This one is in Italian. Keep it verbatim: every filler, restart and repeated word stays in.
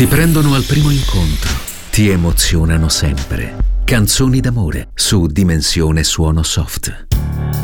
Ti prendono al primo incontro, ti emozionano sempre. Canzoni d'amore su Dimensione Suono Soft.